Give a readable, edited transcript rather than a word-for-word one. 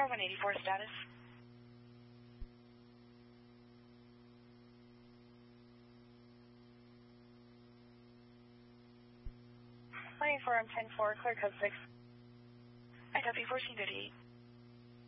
184 status. Waiting for 10-4, clear code 6. I copy 1458.